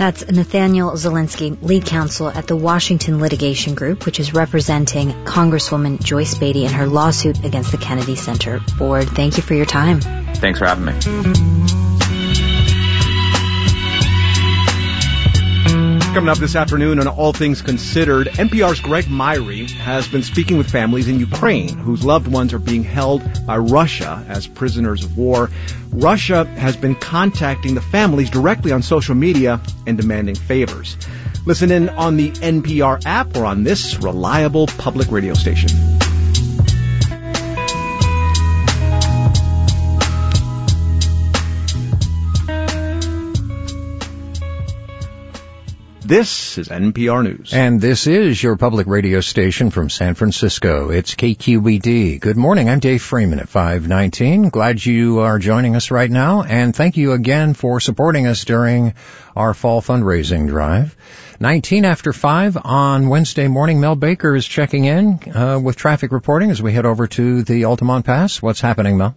That's Nathaniel Zelinsky, lead counsel at the Washington Litigation Group, which is representing Congresswoman Joyce Beatty in her lawsuit against the Kennedy Center Board. Thank you for your time. Thanks for having me. Coming up this afternoon on All Things Considered, NPR's Greg Myrie has been speaking with families in Ukraine whose loved ones are being held by Russia as prisoners of war. Russia has been contacting the families directly on social media and demanding favors. Listen in on the NPR app or on this reliable public radio station. This is NPR News. And this is your public radio station from San Francisco. It's KQED. Good morning. I'm Dave Freeman at 519. Glad you are joining us right now. And thank you again for supporting us during our fall fundraising drive. 19 after 5 on Wednesday morning. Mel Baker is checking in with traffic reporting as we head over to the Altamont Pass. What's happening, Mel?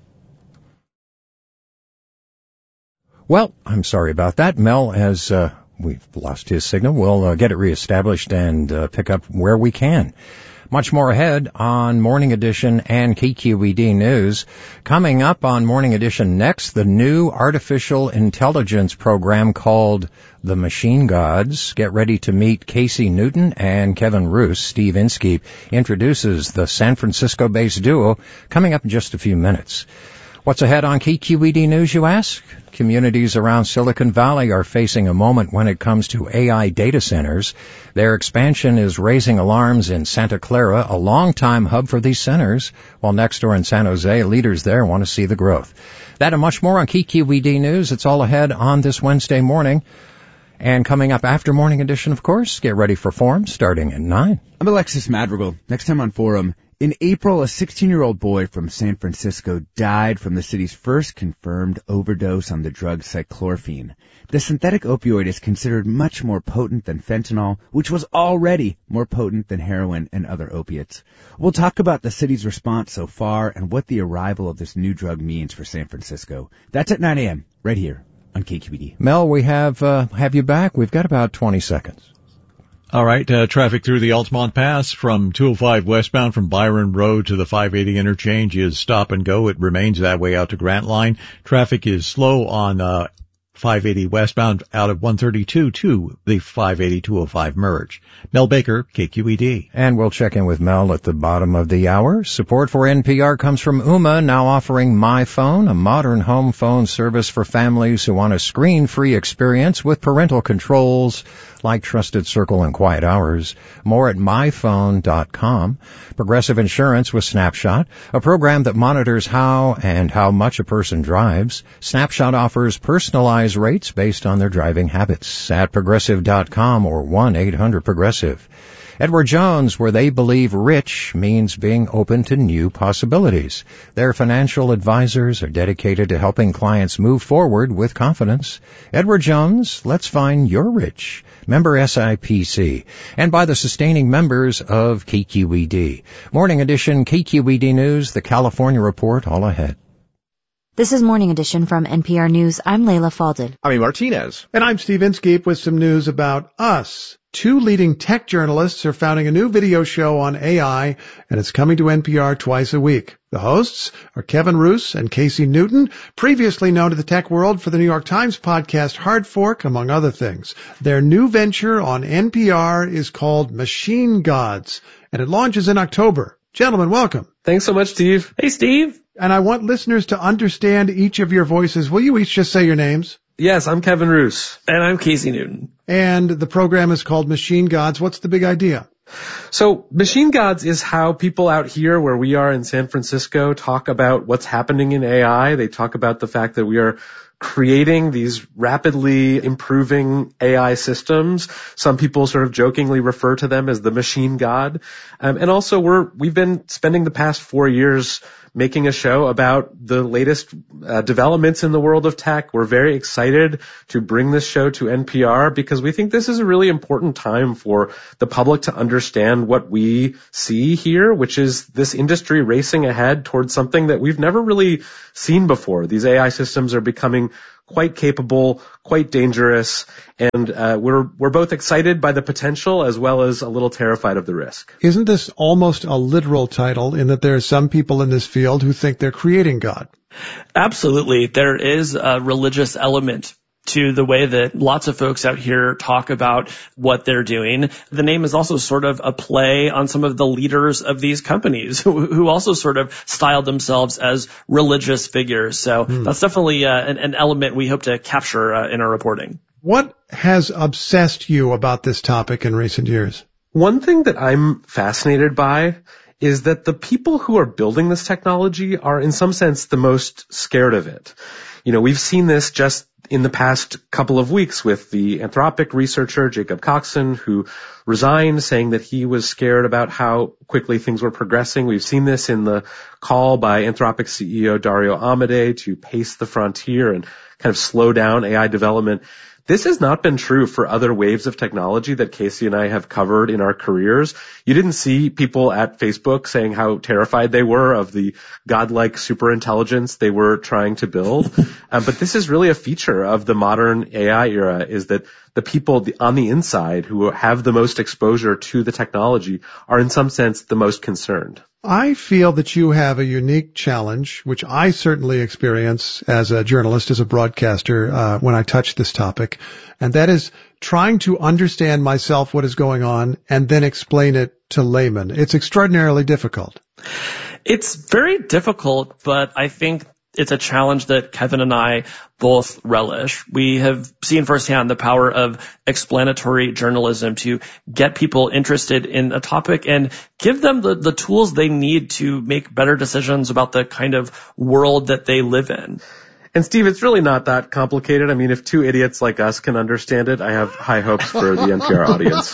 Well, I'm sorry about that. Mel has... We've lost his signal. We'll get it reestablished and pick up where we can. Much more ahead on Morning Edition and KQED News. Coming up on Morning Edition next, the new artificial intelligence program called The Machine Gods. Get ready to meet Casey Newton and Kevin Roos. Steve Inskeep introduces the San Francisco-based duo coming up in just a few minutes. What's ahead on KQED News, you ask? Communities around Silicon Valley are facing a moment when it comes to AI data centers. Their expansion is raising alarms in Santa Clara, a longtime hub for these centers, while next door in San Jose, leaders there want to see the growth. That and much more on KQED News. It's all ahead on this Wednesday morning. And coming up after Morning Edition, of course, get ready for Forum starting at 9. I'm Alexis Madrigal. Next time on Forum. In April, a 16-year-old boy from San Francisco died from the city's first confirmed overdose on the drug cyclorphine. The synthetic opioid is considered much more potent than fentanyl, which was already more potent than heroin and other opiates. We'll talk about the city's response so far and what the arrival of this new drug means for San Francisco. That's at 9 a.m. right here on KQED. Mel, we have you back. We've got about 20 seconds. All right, traffic through the Altamont Pass from 205 westbound from Byron Road to the 580 interchange is stop and go. It remains that way out to Grant Line. Traffic is slow on 580 westbound out of 132 to the 580-205 merge. Mel Baker, KQED. And we'll check in with Mel at the bottom of the hour. Support for NPR comes from Ooma, now offering My Phone, a modern home phone service for families who want a screen-free experience with parental controls like Trusted Circle and Quiet Hours. More at myphone.com. Progressive Insurance with Snapshot, a program that monitors how and how much a person drives. Snapshot offers personalized rates based on their driving habits at progressive.com or 1-800-PROGRESSIVE. Edward Jones, where they believe rich means being open to new possibilities. Their financial advisors are dedicated to helping clients move forward with confidence. Edward Jones, let's find your rich. Member SIPC. And by the sustaining members of KQED. Morning Edition, KQED News, the California Report, all ahead. This is Morning Edition from NPR News. I'm Layla Falded. I'm Martinez. And I'm Steve Inskeep with some news about us. 2 leading tech journalists are founding a new video show on AI, and it's coming to NPR twice a week. The hosts are Kevin Roos and Casey Newton, previously known to the tech world for the New York Times podcast Hard Fork, among other things. Their new venture on NPR is called Machine Gods, and it launches in October. Gentlemen, welcome. Thanks so much, Steve. Hey, Steve. And I want listeners to understand each of your voices. Will you each just say your names? Yes, I'm Kevin Roos. And I'm Casey Newton. And the program is called Machine Gods. What's the big idea? So Machine Gods is how people out here where we are in San Francisco talk about what's happening in AI. They talk about the fact that we are creating these rapidly improving AI systems. Some people sort of jokingly refer to them as the machine god. And also we've been spending the past 4 years making a show about the latest developments in the world of tech. We're very excited to bring this show to NPR because we think this is a really important time for the public to understand what we see here, which is this industry racing ahead towards something that we've never really seen before. These AI systems are becoming becoming quite capable, quite dangerous, and we're both excited by the potential as well as a little terrified of the risk. Isn't this almost a literal title in that there are some people in this field who think they're creating God? Absolutely. There is a religious element to the way that lots of folks out here talk about what they're doing. The name is also sort of a play on some of the leaders of these companies who also sort of styled themselves as religious figures. So that's definitely an element we hope to capture in our reporting. What has obsessed you about this topic in recent years? One thing that I'm fascinated by is that the people who are building this technology are in some sense the most scared of it. You know, we've seen this just in the past couple of weeks with the Anthropic researcher Jacob Coxon, who resigned, saying that he was scared about how quickly things were progressing. We've seen this in the call by Anthropic CEO Dario Amodei to pace the frontier and kind of slow down AI development. This has not been true for other waves of technology that Casey and I have covered in our careers. You didn't see people at Facebook saying how terrified they were of the godlike superintelligence they were trying to build. But this is really a feature of the modern AI era, is that the people on the inside who have the most exposure to the technology are in some sense the most concerned. I feel that you have a unique challenge, which I certainly experience as a journalist, as a broadcaster, when I touch this topic, and that is trying to understand myself what is going on and then explain it to laymen. It's extraordinarily difficult. It's very difficult, but I think it's a challenge that Kevin and I both relish. We have seen firsthand the power of explanatory journalism to get people interested in a topic and give them the tools they need to make better decisions about the kind of world that they live in. And Steve, it's really not that complicated. I mean, if two idiots like us can understand it, I have high hopes for the NPR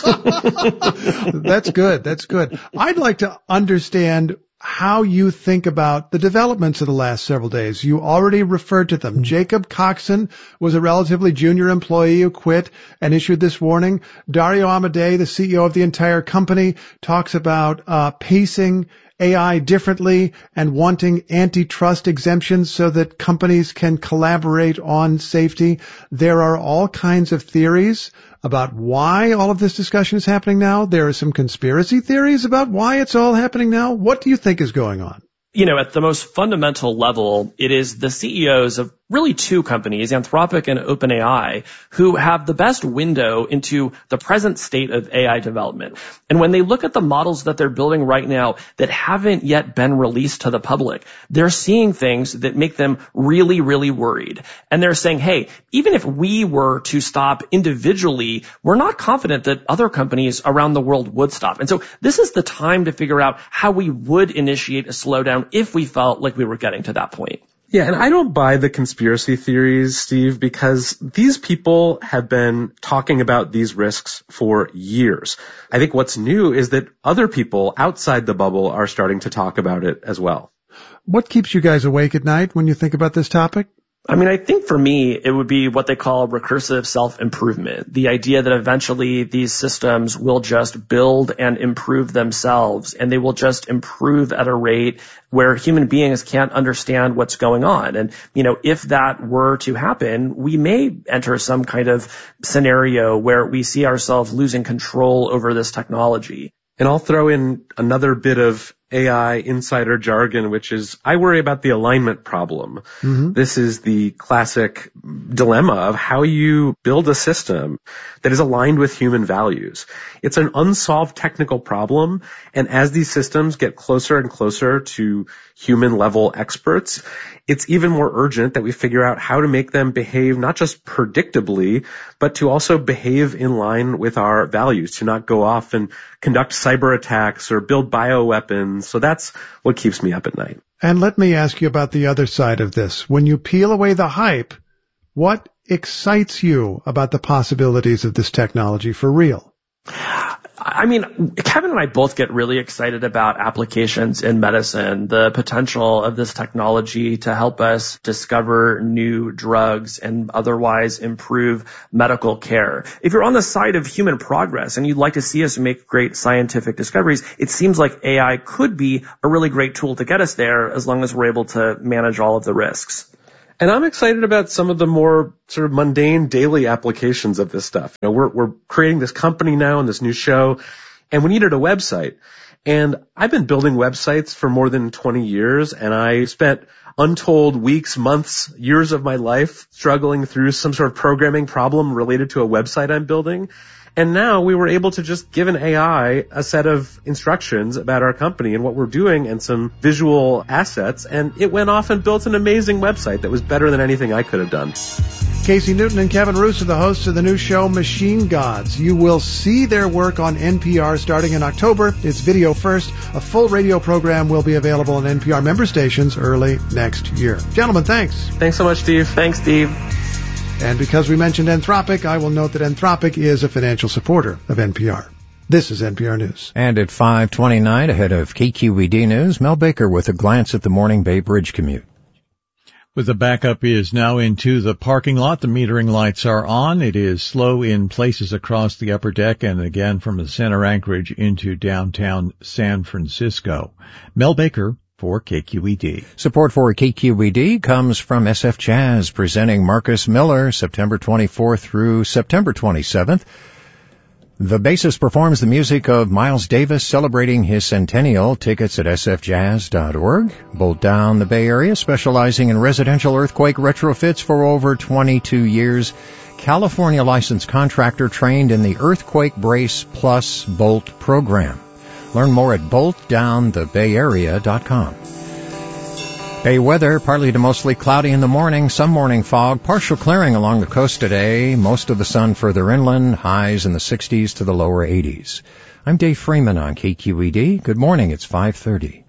audience. That's good. That's good. I'd like to understand how you think about the developments of the last several days. You already referred to them. Jacob Coxon was a relatively junior employee who quit and issued this warning. Dario Amodei, the CEO of the entire company, talks about pacing AI differently and wanting antitrust exemptions so that companies can collaborate on safety. There are all kinds of theories about why all of this discussion is happening now. There are some conspiracy theories about why it's all happening now. What do you think is going on? You know, at the most fundamental level, it is the CEOs of really two companies, Anthropic and OpenAI, who have the best window into the present state of AI development. And when they look at the models that they're building right now that haven't yet been released to the public, they're seeing things that make them really, really worried. And they're saying, hey, even if we were to stop individually, we're not confident that other companies around the world would stop. And so this is the time to figure out how we would initiate a slowdown if we felt like we were getting to that point. Yeah, and I don't buy the conspiracy theories, Steve, because these people have been talking about these risks for years. I think what's new is that other people outside the bubble are starting to talk about it as well. What keeps you guys awake at night when you think about this topic? I mean, I think for me, it would be what they call recursive self-improvement. The idea that eventually these systems will just build and improve themselves, and they will just improve at a rate where human beings can't understand what's going on. And, you know, if that were to happen, we may enter some kind of scenario where we see ourselves losing control over this technology. And I'll throw in another bit of AI insider jargon, which is I worry about the alignment problem. Mm-hmm. This is the classic dilemma of how you build a system that is aligned with human values. It's an unsolved technical problem, and as these systems get closer and closer to human-level experts, it's even more urgent that we figure out how to make them behave not just predictably, but to also behave in line with our values, to not go off and conduct cyber attacks or build bioweapons. So that's what keeps me up at night. And let me ask you about the other side of this. When you peel away the hype, what excites you about the possibilities of this technology for real? I mean, Kevin and I both get really excited about applications in medicine, the potential of this technology to help us discover new drugs and otherwise improve medical care. If you're on the side of human progress and you'd like to see us make great scientific discoveries, it seems like AI could be a really great tool to get us there as long as we're able to manage all of the risks. And I'm excited about some of the more sort of mundane daily applications of this stuff. You know, we're creating this company now and this new show, and we needed a website. And I've been building websites for more than 20 years, and I spent untold weeks, months, years of my life struggling through some sort of programming problem related to a website I'm building. And now we were able to just give an AI a set of instructions about our company and what we're doing and some visual assets, and it went off and built an amazing website that was better than anything I could have done. Casey Newton and Kevin Roos are the hosts of the new show Machine Gods. You will see their work on NPR starting in October. It's video first. A full radio program will be available on NPR member stations early next year. Gentlemen, thanks. Thanks so much, Steve. Thanks, Steve. And because we mentioned Anthropic, I will note that Anthropic is a financial supporter of NPR. This is NPR News. And at 5:29, ahead of KQED News, Mel Baker with a glance at the Morning Bay Bridge commute. With the backup is now into the parking lot. The metering lights are on. It is slow in places across the upper deck and again from the center Anchorage into downtown San Francisco. Mel Baker for KQED. Support for KQED comes from SF Jazz, presenting Marcus Miller September 24th through September 27th. The bassist performs the music of Miles Davis, celebrating his centennial. Tickets at sfjazz.org. Bolt Down, the Bay Area, specializing in residential earthquake retrofits for over 22 years. California licensed contractor trained in the Earthquake Brace Plus Bolt program. Learn more at boltdownthebayarea.com. Bay weather, partly to mostly cloudy in the morning, some morning fog, partial clearing along the coast today, most of the sun further inland, highs in the 60s to the lower 80s. I'm Dave Freeman on KQED. Good morning, it's 5:30.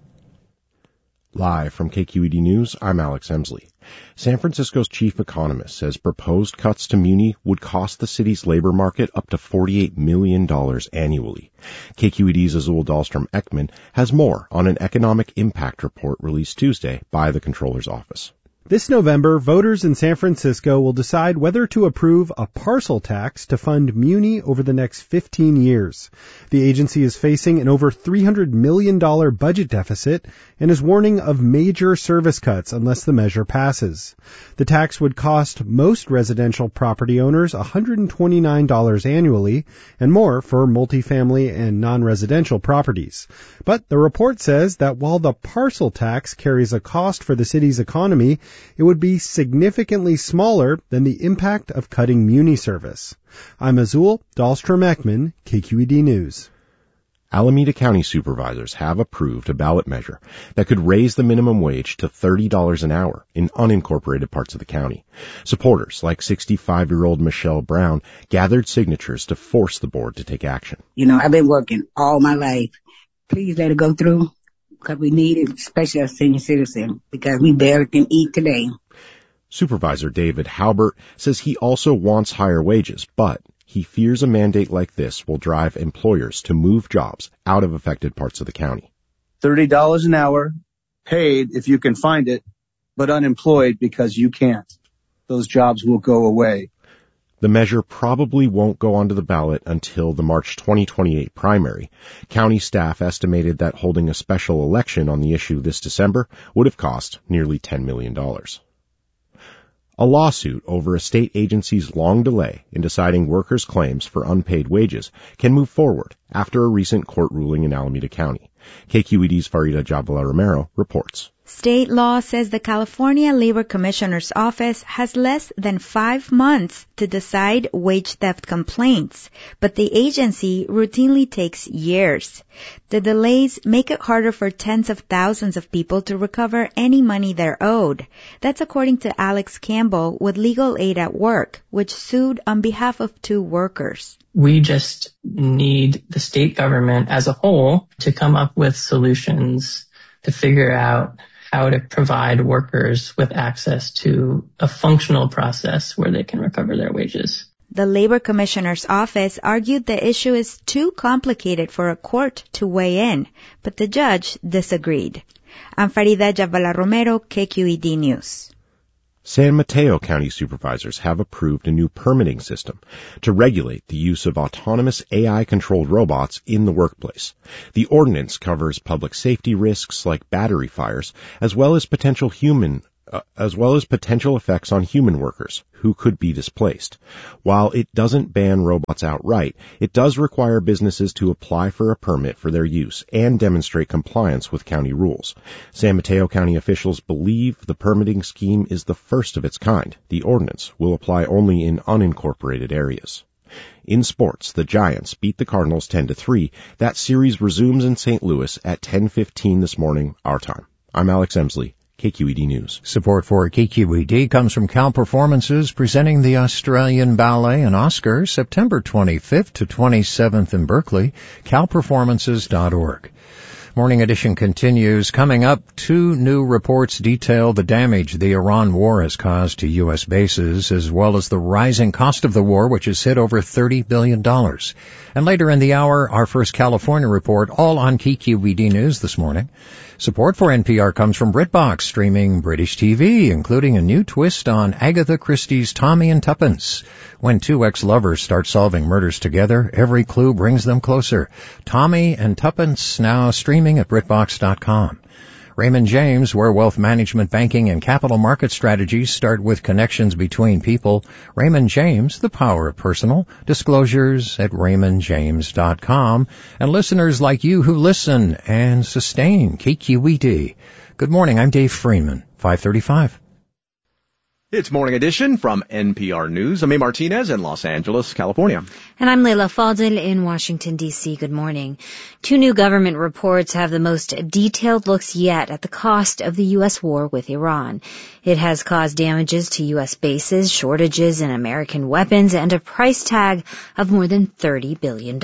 Live from KQED News, I'm Alex Emsley. San Francisco's chief economist says proposed cuts to Muni would cost the city's labor market up to $48 million annually. KQED's Azul Dahlstrom-Ekman has more on an economic impact report released Tuesday by the Comptroller's Office. This November, voters in San Francisco will decide whether to approve a parcel tax to fund Muni over the next 15 years. The agency is facing an over $300 million budget deficit and is warning of major service cuts unless the measure passes. The tax would cost most residential property owners $129 annually and more for multifamily and non-residential properties. But the report says that while the parcel tax carries a cost for the city's economy, it would be significantly smaller than the impact of cutting Muni service. I'm Azul Dahlstrom-Ekman, KQED News. Alameda County supervisors have approved a ballot measure that could raise the minimum wage to $30 an hour in unincorporated parts of the county. Supporters like 65-year-old Michelle Brown gathered signatures to force the board to take action. You know, I've been working all my life. Please let it go through, because we need it, especially as senior citizen, because we barely can eat today. Supervisor David Halbert says he also wants higher wages, but he fears a mandate like this will drive employers to move jobs out of affected parts of the county. $30 an hour, paid if you can find it, but unemployed because you can't. Those jobs will go away. The measure probably won't go onto the ballot until the March 2028 primary. County staff estimated that holding a special election on the issue this December would have cost nearly $10 million. A lawsuit over a state agency's long delay in deciding workers' claims for unpaid wages can move forward after a recent court ruling in Alameda County. KQED's Farida Jabala-Romero reports. State law says the California Labor Commissioner's Office has less than 5 months to decide wage theft complaints, but the agency routinely takes years. The delays make it harder for tens of thousands of people to recover any money they're owed. That's according to Alex Campbell with Legal Aid at Work, which sued on behalf of 2 workers. We just need the state government as a whole to come up with solutions to figure out how to provide workers with access to a functional process where they can recover their wages. The Labor Commissioner's Office argued the issue is too complicated for a court to weigh in, but the judge disagreed. I'm Farida Jabala-Romero, KQED News. San Mateo County supervisors have approved a new permitting system to regulate the use of autonomous AI-controlled robots in the workplace. The ordinance covers public safety risks like battery fires, as well as potential human as well as potential effects on human workers who could be displaced. While it doesn't ban robots outright, it does require businesses to apply for a permit for their use and demonstrate compliance with county rules. San Mateo County officials believe the permitting scheme is the first of its kind. The ordinance will apply only in unincorporated areas. In sports, the Giants beat the Cardinals 10-3. That series resumes in St. Louis at 10:15 this morning, our time. I'm Alex Emsley, KQED News. Support for KQED comes from Cal Performances, presenting the Australian Ballet and Oscars September 25th to 27th in Berkeley, calperformances.org. Morning Edition continues. Coming up, 2 new reports detail the damage the Iran war has caused to U.S. bases, as well as the rising cost of the war, which has hit over $30 billion. And later in the hour, our first California report, all on KQED News this morning. Support for NPR comes from BritBox, streaming British TV, including a new twist on Agatha Christie's Tommy and Tuppence. When 2 ex-lovers start solving murders together, every clue brings them closer. Tommy and Tuppence, now streaming at BritBox.com. Raymond James, where wealth management, banking, and capital market strategies start with connections between people. Raymond James, the power of personal. Disclosures at RaymondJames.com. And listeners like you who listen and sustain KQED. Good morning, I'm Dave Freeman, 535. It's Morning Edition from NPR News. I'm A. Martinez in Los Angeles, California. And I'm Leila Fadel in Washington, D.C. Good morning. 2 new government reports have the most detailed looks yet at the cost of the U.S. war with Iran. It has caused damages to U.S. bases, shortages in American weapons, and a price tag of more than $30 billion.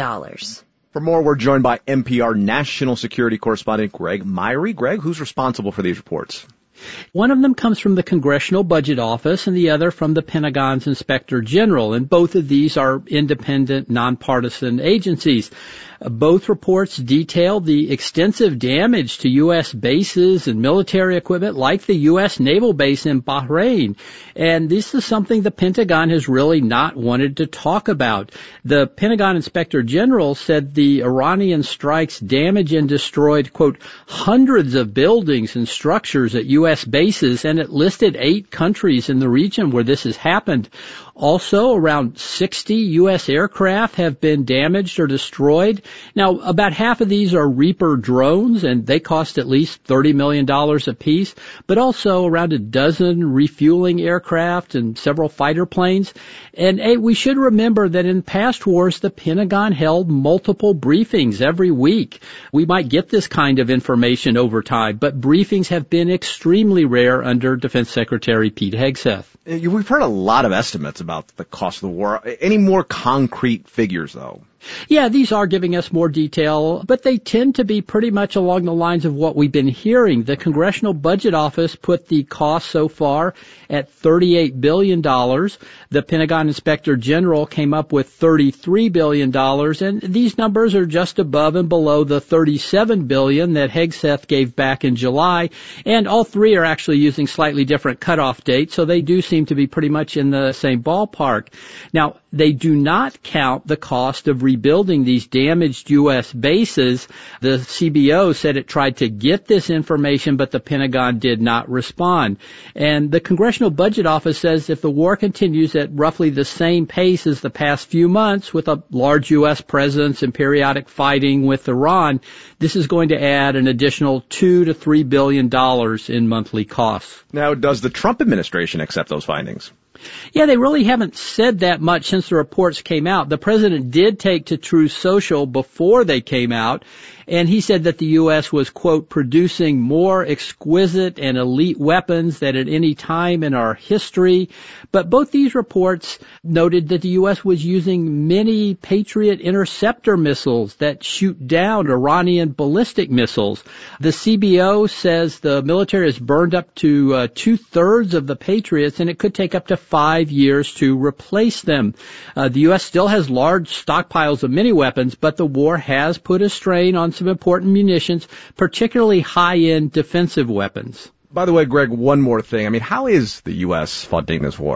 For more, we're joined by NPR national security correspondent Greg Myrie. Greg, who's responsible for these reports? One of them comes from the Congressional Budget Office and the other from the Pentagon's Inspector General, and both of these are independent, nonpartisan agencies. Both reports detail the extensive damage to U.S. bases and military equipment like the U.S. naval base in Bahrain. And this is something the Pentagon has really not wanted to talk about. The Pentagon Inspector General said the Iranian strikes damaged and destroyed, quote, hundreds of buildings and structures at U.S. bases, and it listed 8 countries in the region where this has happened. Also, around 60 U.S. aircraft have been damaged or destroyed. Now, about half of these are Reaper drones, and they cost at least $30 million apiece, but also around a dozen refueling aircraft and several fighter planes. And we should remember that in past wars, the Pentagon held multiple briefings every week. We might get this kind of information over time, but briefings have been extremely rare under Defense Secretary Pete Hegseth. We've heard a lot of estimates about the cost of the war. Any more concrete figures, though? Yeah, these are giving us more detail, but they tend to be pretty much along the lines of what we've been hearing. The Congressional Budget Office put the cost so far at $38 billion. The Pentagon Inspector General came up with $33 billion, and these numbers are just above and below the $37 billion that Hegseth gave back in July, and all 3 are actually using slightly different cutoff dates, so they do seem to be pretty much in the same ballpark. Now, they do not count the cost of rebuilding these damaged U.S. bases. The CBO said it tried to get this information, but the Pentagon did not respond. And the Congressional Budget Office says if the war continues at roughly the same pace as the past few months, with a large U.S. presence and periodic fighting with Iran, this is going to add an additional $2 to $3 billion in monthly costs. Now, does the Trump administration accept those findings? Yeah, they really haven't said that much since the reports came out. The president did take to Truth Social before they came out, and he said that the U.S. was, quote, producing more exquisite and elite weapons than at any time in our history. But both these reports noted that the U.S. was using many Patriot interceptor missiles that shoot down Iranian ballistic missiles. The CBO says the military has burned up to 2/3 of the Patriots, and it could take up to 5 years to replace them. The U.S. still has large stockpiles of many weapons, but the war has put a strain on some important munitions, particularly high-end defensive weapons. By the way, Greg, one more thing. I mean, how is the U.S. funding this war?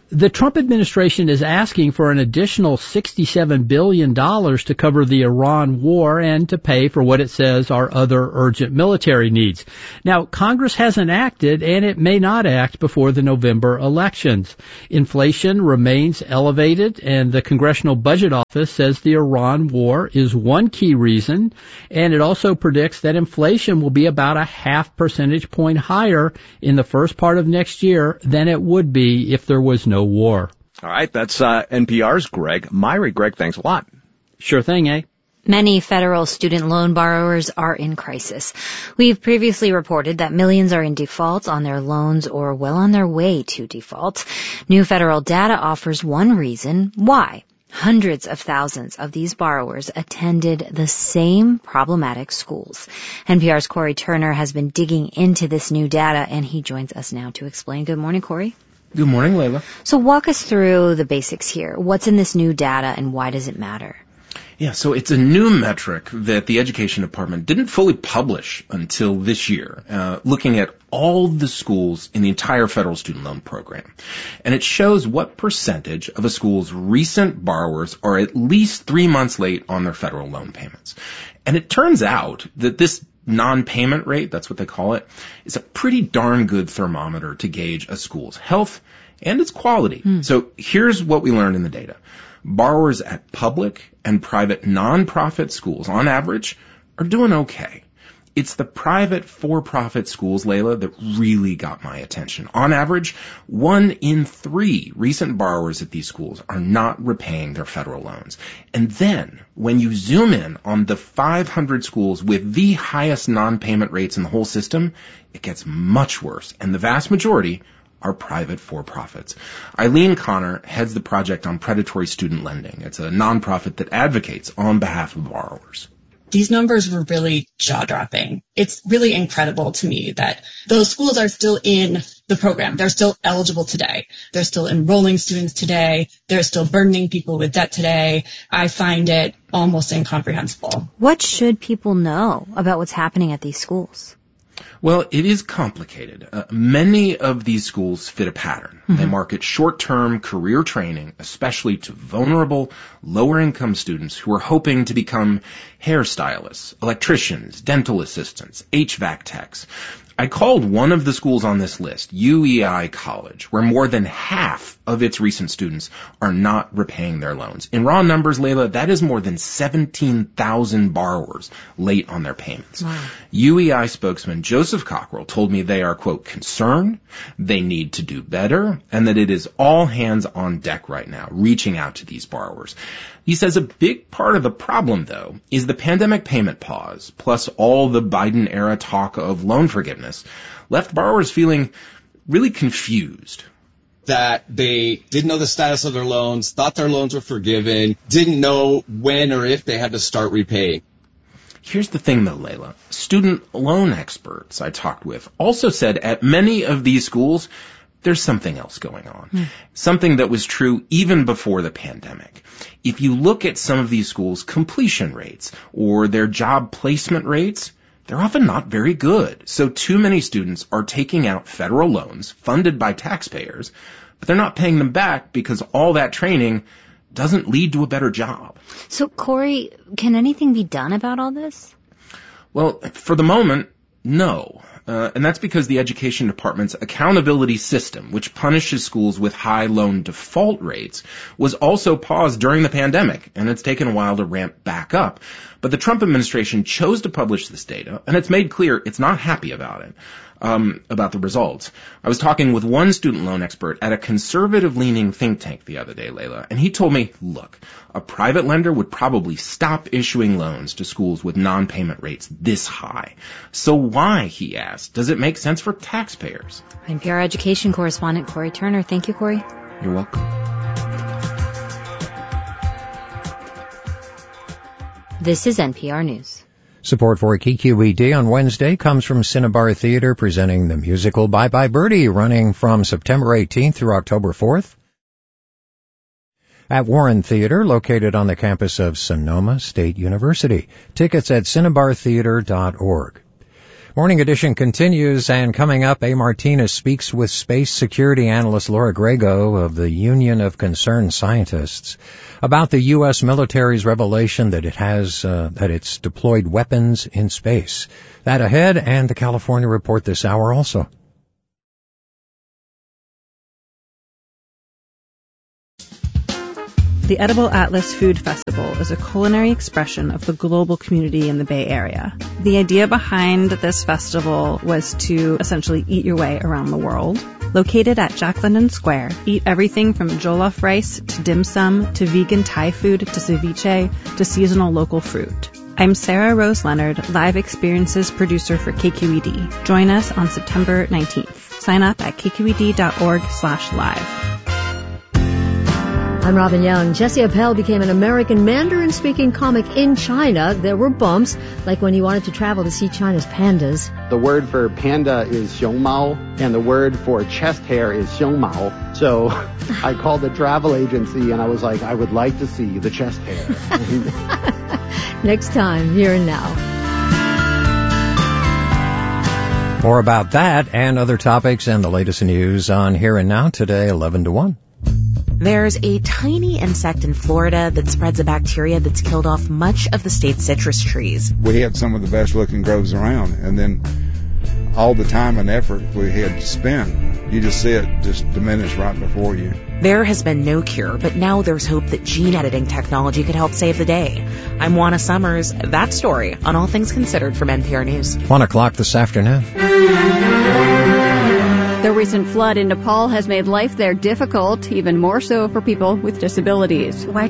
The Trump administration is asking for an additional $67 billion to cover the Iran war and to pay for what it says are other urgent military needs. Now, Congress hasn't acted, and it may not act before the November elections. Inflation remains elevated, and the Congressional Budget Office says the Iran war is one key reason, and it also predicts that inflation will be about a 0.5 percentage point higher in the first part of next year than it would be if there was no war. All right, that's NPR's Greg Myrie. Greg, thanks a lot. Sure thing, eh? Many federal student loan borrowers are in crisis. We've previously reported that millions are in default on their loans or well on their way to default. New federal data offers one reason why. Hundreds of thousands of these borrowers attended the same problematic schools. NPR's Corey Turner has been digging into this new data, and he joins us now to explain. Good morning, Corey. Good morning, Layla. So walk us through the basics here. What's in this new data, and why does it matter? Yeah, so it's a new metric that the Education Department didn't fully publish until this year, looking at all the schools in the entire federal student loan program. And it shows what percentage of a school's recent borrowers are at least 3 months late on their federal loan payments. And it turns out that this non-payment rate, that's what they call it, is a pretty darn good thermometer to gauge a school's health and its quality. So here's what we learned in the data. Borrowers at public and private nonprofit schools, on average, are doing okay. It's the private for-profit schools, Layla, that really got my attention. On average, 1 in 3 recent borrowers at these schools are not repaying their federal loans. And then, when you zoom in on the 500 schools with the highest non-payment rates in the whole system, it gets much worse. And the vast majority are private for-profits. Eileen Connor heads the Project on Predatory Student Lending. It's a nonprofit that advocates on behalf of borrowers. These numbers were really jaw-dropping. It's really incredible to me that those schools are still in the program. They're still eligible today. They're still enrolling students today. They're still burdening people with debt today. I find it almost incomprehensible. What should people know about what's happening at these schools? Well, it is complicated. Many of these schools fit a pattern. They market short-term career training, especially to vulnerable, lower-income students who are hoping to become hairstylists, electricians, dental assistants, HVAC techs. I called one of the schools on this list, UEI College, where more than half of its recent students are not repaying their loans. In raw numbers, Layla, that is more than 17,000 borrowers late on their payments. Wow. UEI spokesman Joseph Cockrell told me they are, quote, concerned, they need to do better, and that it is all hands on deck right now, reaching out to these borrowers. He says a big part of the problem, though, is the pandemic payment pause, plus all the Biden-era talk of loan forgiveness, left borrowers feeling really confused. That they didn't know the status of their loans, thought their loans were forgiven, didn't know when or if they had to start repaying. Here's the thing, though, Layla. Student loan experts I talked with also said at many of these schools, there's something else going on. Something that was true even before the pandemic. If you look at some of these schools' completion rates or their job placement rates, they're often not very good. So too many students are taking out federal loans funded by taxpayers, but they're not paying them back because all that training doesn't lead to a better job. So, Corey, can anything be done about all this? Well, for the moment, no. And that's because the Education Department's accountability system, which punishes schools with high loan default rates, was also paused during the pandemic, and it's taken a while to ramp back up. But the Trump administration chose to publish this data, and it's made clear it's not happy about it, about the results. I was talking with one student loan expert at a conservative-leaning think tank the other day, Layla, and he told me, look, a private lender would probably stop issuing loans to schools with non-payment rates this high. So why, he asked, does it make sense for taxpayers? NPR education correspondent Corey Turner. Thank you, Corey. You're welcome. This is NPR News. Support for KQED on Wednesday comes from Cinnabar Theater presenting the musical Bye Bye Birdie, running from September 18th through October 4th. At Warren Theater, located on the campus of Sonoma State University. Tickets at cinnabartheater.org. Morning Edition continues, and coming up, A. Martinez speaks with space security analyst Laura Grego of the Union of Concerned Scientists about the U.S. military's revelation that it's deployed weapons in space. That ahead, and the California Report this hour also. The Edible Atlas Food Festival is a culinary expression of the global community in the Bay Area. The idea behind this festival was to essentially eat your way around the world. Located at Jack London Square, eat everything from jollof rice to dim sum to vegan Thai food to ceviche to seasonal local fruit. I'm Sarah Rose Leonard, Live Experiences producer for KQED. Join us on September 19th. Sign up at kqed.org/live. I'm Robin Young. Jesse Appel became an American Mandarin-speaking comic in China. There were bumps, like when he wanted to travel to see China's pandas. The word for panda is xiongmao, and the word for chest hair is xiongmao. So I called the travel agency, and I was like, I would like to see the chest hair. Next time, Here and Now. More about that and other topics and the latest news on Here and Now today, 11 to 1. There's a tiny insect in Florida that spreads a bacteria that's killed off much of the state's citrus trees. We had some of the best looking groves around, and then all the time and effort we had to spend, you just see it just diminish right before you. There has been no cure, but now there's hope that gene editing technology could help save the day. I'm Juana Summers. That story on All Things Considered from NPR News. 1 o'clock this afternoon. The recent flood in Nepal has made life there difficult, even more so for people with disabilities. My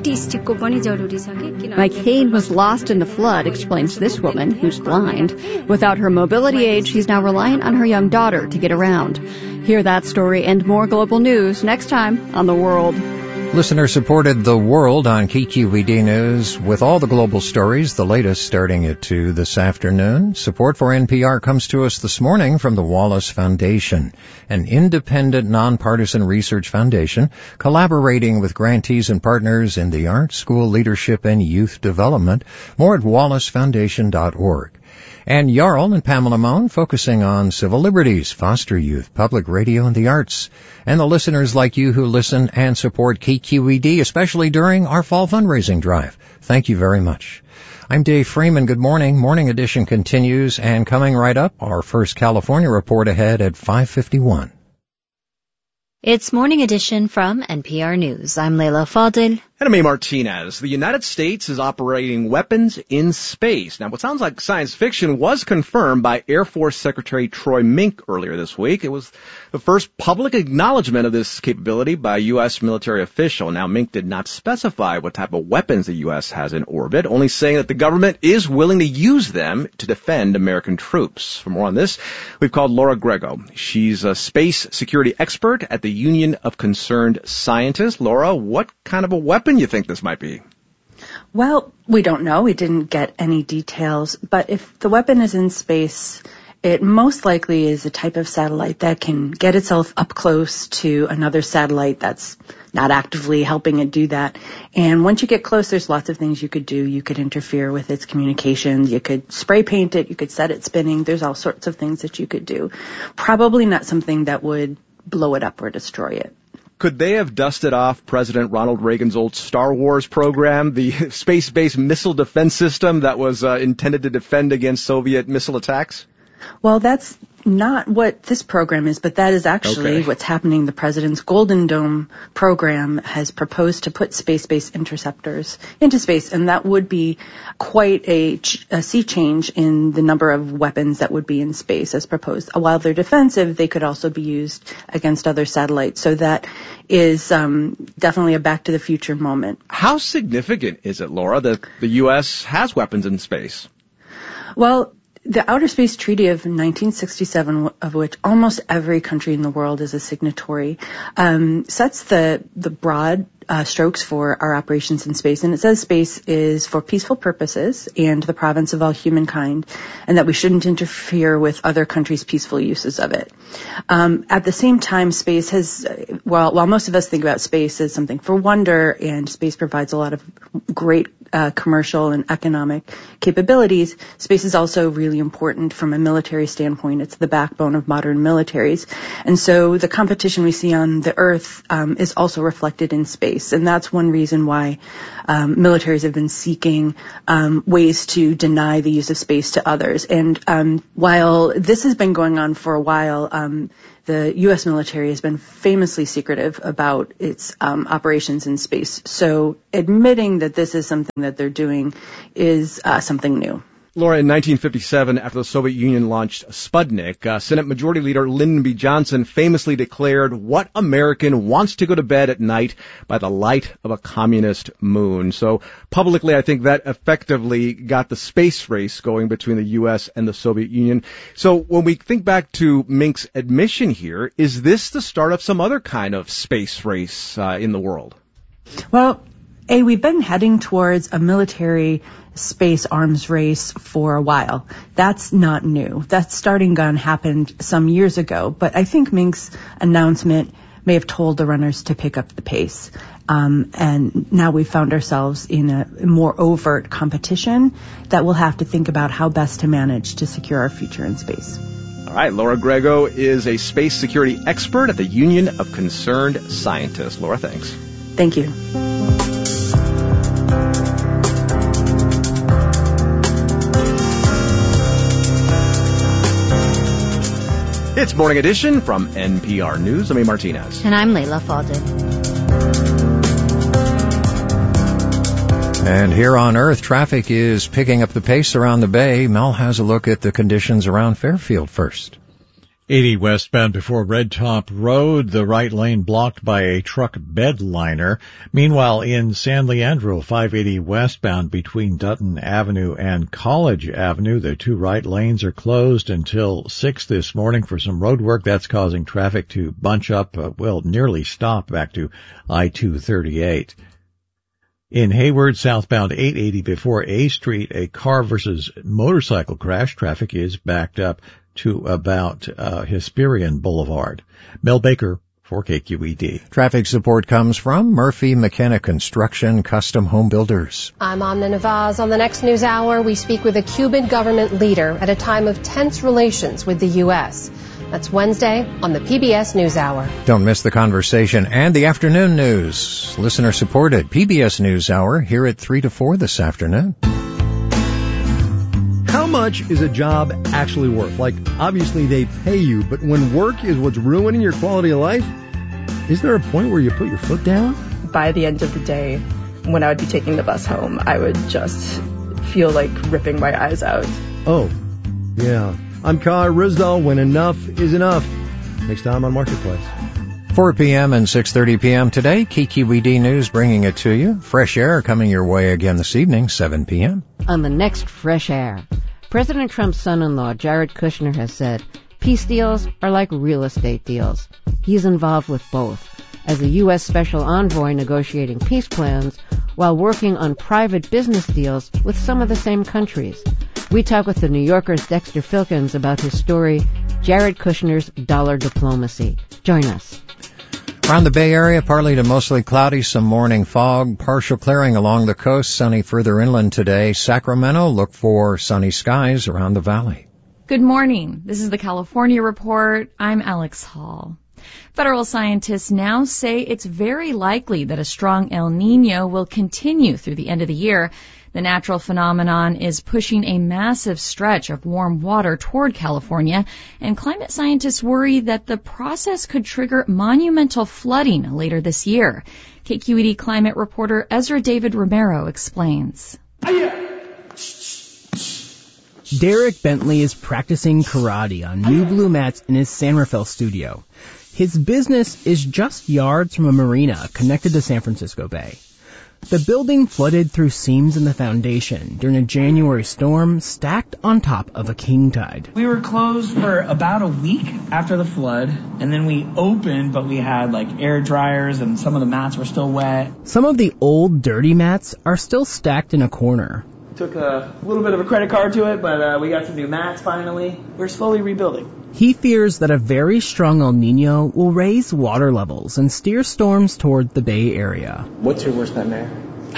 cane was lost in the flood, explains this woman, who's blind. Without her mobility aid, she's now reliant on her young daughter to get around. Hear that story and more global news next time on The World. Listener supported The World on KQED News with all the global stories, the latest starting at 2 this afternoon. Support for NPR comes to us this morning from the Wallace Foundation, an independent, nonpartisan research foundation collaborating with grantees and partners in the arts, school leadership, and youth development. More at wallacefoundation.org. And Jarl and Pamela Mohn focusing on civil liberties, foster youth, public radio, and the arts. And the listeners like you who listen and support KQED, especially during our fall fundraising drive. Thank you very much. I'm Dave Freeman. Good morning. Morning Edition continues, and coming right up, our first California report ahead at 5:51. It's Morning Edition from NPR News. I'm Leila Fadil. And I'm A. Martinez. The United States is operating weapons in space. Now, what sounds like science fiction was confirmed by Air Force Secretary Troy Mink earlier this week. It was the first public acknowledgement of this capability by a U.S. military official. Now, Mink did not specify what type of weapons the U.S. has in orbit, only saying that the government is willing to use them to defend American troops. For more on this, we've called Laura Grego. She's a space security expert at the Union of Concerned Scientists. Laura, what kind of a weapon you think this might be? Well, we don't know. We didn't get any details. But if the weapon is in space, it most likely is a type of satellite that can get itself up close to another satellite that's not actively helping it do that. And once you get close, there's lots of things you could do. You could interfere with its communications. You could spray paint it. You could set it spinning. There's all sorts of things that you could do. Probably not something that would blow it up or destroy it. Could they have dusted off President Ronald Reagan's old Star Wars program, the space-based missile defense system that was intended to defend against Soviet missile attacks? Well, that's not what this program is, but that is actually what's happening. The president's Golden Dome program has proposed to put space-based interceptors into space, and that would be quite a sea change in the number of weapons that would be in space as proposed. While they're defensive, they could also be used against other satellites. So that is definitely a back to the future moment. How significant is it, Laura, that the U.S. has weapons in space? Well, the Outer Space Treaty of 1967, of which almost every country in the world is a signatory, sets the broad strokes for our operations in space. And it says space is for peaceful purposes and the province of all humankind, and that we shouldn't interfere with other countries' peaceful uses of it. At the same time, space has, while most of us think about space as something for wonder, and space provides a lot of great commercial and economic capabilities, space is also really important from a military standpoint. It's the backbone of modern militaries. And so the competition we see on the Earth is also reflected in space. And that's one reason why militaries have been seeking ways to deny the use of space to others. And while this has been going on for a while, the U.S. military has been famously secretive about its operations in space. So admitting that this is something that they're doing is something new. Laura, in 1957, after the Soviet Union launched Sputnik, Senate Majority Leader Lyndon B. Johnson famously declared, "What American wants to go to bed at night by the light of a communist moon?" So publicly, I think that effectively got the space race going between the U.S. and the Soviet Union. So when we think back to Mink's admission here, is this the start of some other kind of space race in the world? Well, we've been heading towards a military space arms race for a while. That's not new. That starting gun happened some years ago, but I think Mink's announcement may have told the runners to pick up the pace. And now we've found ourselves in a more overt competition that we'll have to think about how best to manage to secure our future in space. All right, Laura Grego is a space security expert at the Union of Concerned Scientists. Laura, thanks. Thank you. It's Morning Edition from NPR News. I'm A. Martinez. And I'm Layla Faldin. And here on Earth, traffic is picking up the pace around the Bay. Mel has a look at the conditions around Fairfield first. 80 westbound before Red Top Road, the right lane blocked by a truck bed liner. Meanwhile, in San Leandro, 580 westbound between Dutton Avenue and College Avenue, the two right lanes are closed until 6 this morning for some road work. That's causing traffic to bunch up, nearly stop back to I-238. In Hayward, southbound 880 before A Street, a car versus motorcycle crash. Traffic is backed up to about Hesperian Boulevard. Mel Baker for KQED. Traffic support comes from Murphy McKenna Construction Custom Home Builders. I'm Amna Navaz. On the next News Hour, we speak with a Cuban government leader at a time of tense relations with the U.S. That's Wednesday on the PBS NewsHour. Don't miss the conversation and the afternoon news. Listener-supported PBS NewsHour here at 3 to 4 this afternoon. How much is a job actually worth? Like, obviously they pay you, but when work is what's ruining your quality of life, is there a point where you put your foot down? By the end of the day, when I would be taking the bus home, I would just feel like ripping my eyes out. Oh, yeah. I'm Kai Rizdal when enough is enough. Next time on Marketplace. 4 p.m. and 6:30 p.m. today, KQED News bringing it to you. Fresh Air coming your way again this evening, 7 p.m. On the next Fresh Air, President Trump's son-in-law, Jared Kushner, has said peace deals are like real estate deals. He's involved with both, as a U.S. Special Envoy negotiating peace plans while working on private business deals with some of the same countries. We talk with the New Yorker's Dexter Filkins about his story, Jared Kushner's Dollar Diplomacy. Join us. Around the Bay Area, partly to mostly cloudy, some morning fog, partial clearing along the coast, sunny further inland today. Sacramento, look for sunny skies around the valley. Good morning. This is the California Report. I'm Alex Hall. Federal scientists now say it's very likely that a strong El Niño will continue through the end of the year. The natural phenomenon is pushing a massive stretch of warm water toward California, and climate scientists worry that the process could trigger monumental flooding later this year. KQED climate reporter Ezra David Romero explains. Derek Bentley is practicing karate on new blue mats in his San Rafael studio. His business is just yards from a marina connected to San Francisco Bay. The building flooded through seams in the foundation during a January storm stacked on top of a king tide. We were closed for about a week after the flood, and then we opened, but we had air dryers and some of the mats were still wet. Some of the old dirty mats are still stacked in a corner. Took a little bit of a credit card to it, but we got some new mats finally. We're slowly rebuilding. He fears that a very strong El Niño will raise water levels and steer storms toward the Bay Area. What's your worst nightmare?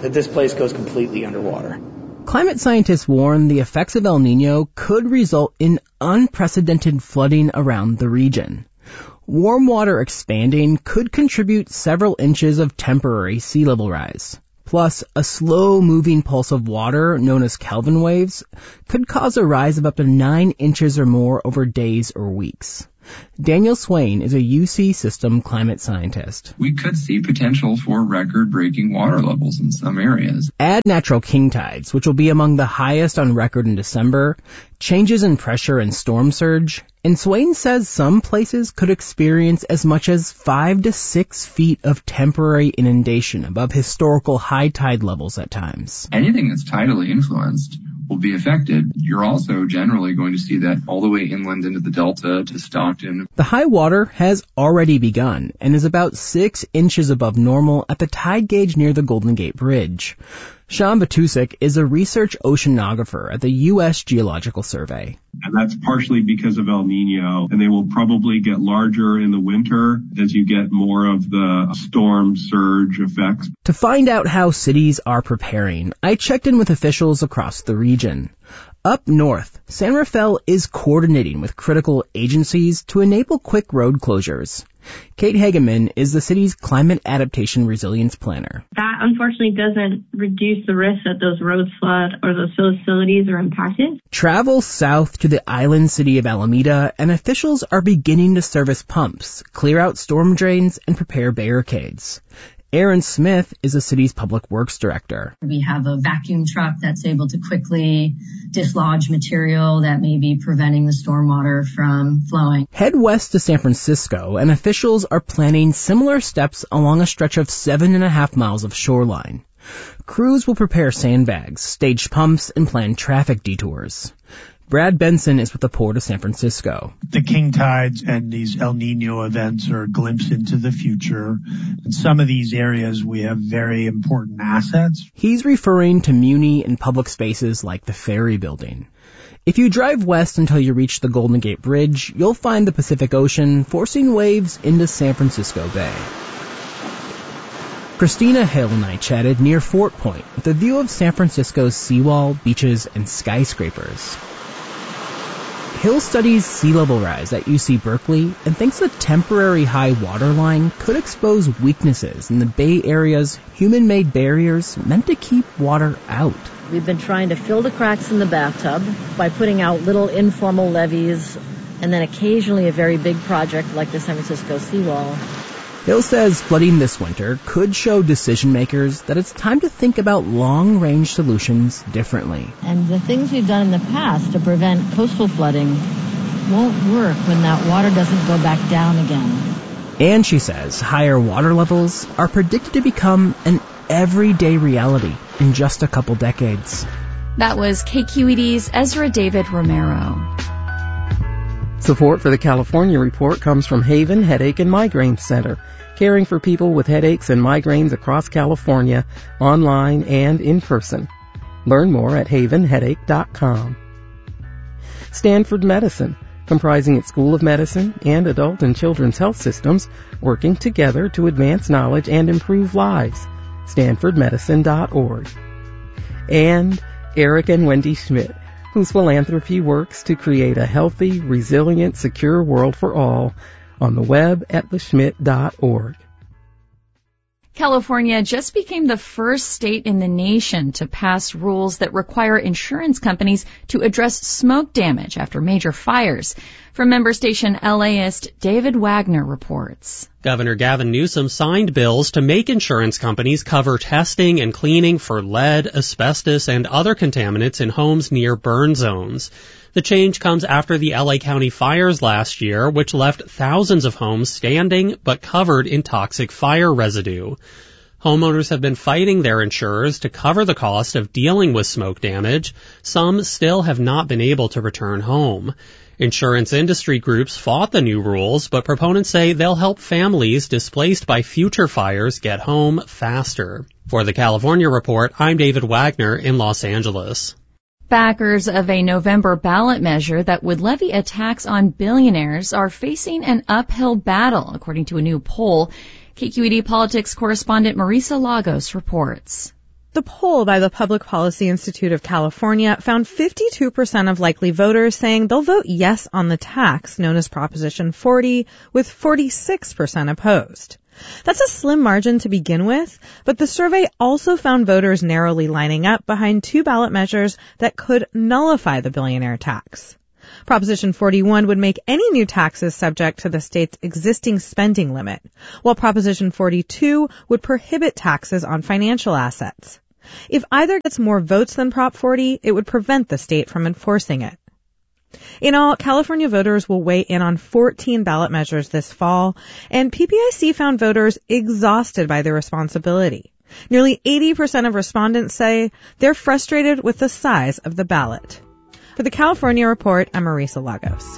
that this place goes completely underwater. Climate scientists warn the effects of El Niño could result in unprecedented flooding around the region. Warm water expanding could contribute several inches of temporary sea level rise. Plus, a slow-moving pulse of water, known as Kelvin waves, could cause a rise of up to 9 inches or more over days or weeks. Daniel Swain is a UC System climate scientist. We could see potential for record-breaking water levels in some areas. Add natural king tides, which will be among the highest on record in December, changes in pressure and storm surge, and Swain says some places could experience as much as 5 to 6 feet of temporary inundation above historical high tide levels at times. Anything that's tidally influenced will be affected. You're also generally going to see that all the way inland into the Delta to Stockton. The high water has already begun and is about 6 inches above normal at the tide gauge near the Golden Gate Bridge. Sean Batusik is a research oceanographer at the U.S. Geological Survey. And that's partially because of El Nino, and they will probably get larger in the winter as you get more of the storm surge effects. To find out how cities are preparing, I checked in with officials across the region. Up north, San Rafael is coordinating with critical agencies to enable quick road closures. Kate Hageman is the city's climate adaptation resilience planner. That unfortunately doesn't reduce the risk that those roads flood or those facilities are impacted. Travel south to the island city of Alameda, and officials are beginning to service pumps, clear out storm drains, and prepare barricades. Aaron Smith is the city's public works director. We have a vacuum truck that's able to quickly dislodge material that may be preventing the stormwater from flowing. Head west to San Francisco, and officials are planning similar steps along a stretch of 7.5 miles of shoreline. Crews will prepare sandbags, stage pumps, and plan traffic detours. Brad Benson is with the Port of San Francisco. The king tides and these El Nino events are a glimpse into the future. In some of these areas, we have very important assets. He's referring to muni and public spaces like the Ferry Building. If you drive west until you reach the Golden Gate Bridge, you'll find the Pacific Ocean forcing waves into San Francisco Bay. Christina Hill and I chatted near Fort Point with a view of San Francisco's seawall, beaches, and skyscrapers. Hill studies sea level rise at UC Berkeley and thinks a temporary high water line could expose weaknesses in the Bay Area's human-made barriers meant to keep water out. We've been trying to fill the cracks in the bathtub by putting out little informal levees and then occasionally a very big project like the San Francisco seawall. Hill says flooding this winter could show decision makers that it's time to think about long-range solutions differently. And the things we've done in the past to prevent coastal flooding won't work when that water doesn't go back down again. And she says higher water levels are predicted to become an everyday reality in just a couple decades. That was KQED's Ezra David Romero. Support for the California Report comes from Haven Headache and Migraine Center, caring for people with headaches and migraines across California, online and in person. Learn more at havenheadache.com. Stanford Medicine, comprising its School of Medicine and adult and children's health systems, working together to advance knowledge and improve lives. StanfordMedicine.org. And Eric and Wendy Schmidt, whose philanthropy works to create a healthy, resilient, secure world for all, on the web at theschmidt.org. California just became the first state in the nation to pass rules that require insurance companies to address smoke damage after major fires. From member station LAist, David Wagner reports. Governor Gavin Newsom signed bills to make insurance companies cover testing and cleaning for lead, asbestos, and other contaminants in homes near burn zones. The change comes after the LA County fires last year, which left thousands of homes standing but covered in toxic fire residue. Homeowners have been fighting their insurers to cover the cost of dealing with smoke damage. Some still have not been able to return home. Insurance industry groups fought the new rules, but proponents say they'll help families displaced by future fires get home faster. For the California Report, I'm David Wagner in Los Angeles. Backers of a November ballot measure that would levy a tax on billionaires are facing an uphill battle, according to a new poll. KQED Politics correspondent Marisa Lagos reports. The poll by the Public Policy Institute of California found 52% of likely voters saying they'll vote yes on the tax known as Proposition 40, with 46% opposed. That's a slim margin to begin with, but the survey also found voters narrowly lining up behind two ballot measures that could nullify the billionaire tax. Proposition 41 would make any new taxes subject to the state's existing spending limit, while Proposition 42 would prohibit taxes on financial assets. If either gets more votes than Prop 40, it would prevent the state from enforcing it. In all, California voters will weigh in on 14 ballot measures this fall, and PPIC found voters exhausted by their responsibility. Nearly 80% of respondents say they're frustrated with the size of the ballot. For the California Report, I'm Marisa Lagos.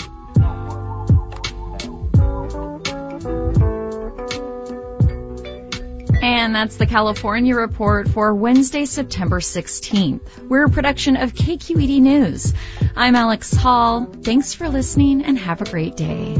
And that's the California Report for Wednesday, September 16th. We're a production of KQED News. I'm Alex Hall. Thanks for listening and have a great day.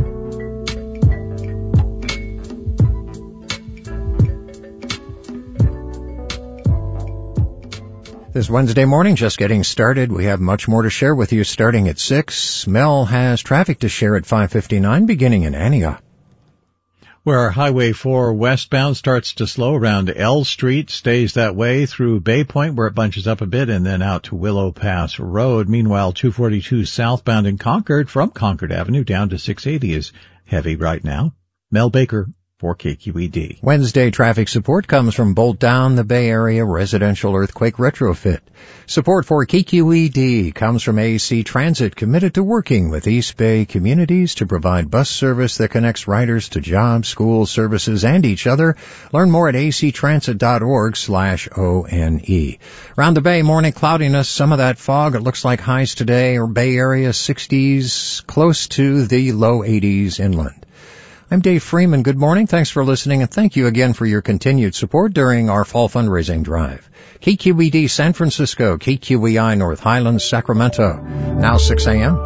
This Wednesday morning, just getting started. We have much more to share with you starting at 6. Mel has traffic to share at 5:59, beginning in Antioch. Where Highway 4 westbound starts to slow around L Street, stays that way through Bay Point where it bunches up a bit and then out to Willow Pass Road. Meanwhile, 242 southbound in Concord from Concord Avenue down to 680 is heavy right now. Mel Baker for KQED. Wednesday traffic support comes from Bolt Down, the Bay Area residential earthquake retrofit. Support for KQED comes from AC Transit, committed to working with East Bay communities to provide bus service that connects riders to jobs, school services, and each other. Learn more at actransit.org/ONE. Around the Bay, morning cloudiness, some of that fog. It looks like highs today or Bay Area 60s, close to the low 80s inland. I'm Dave Freeman. Good morning. Thanks for listening, and thank you again for your continued support during our fall fundraising drive. KQED San Francisco, KQEI North Highlands, Sacramento. Now 6 a.m.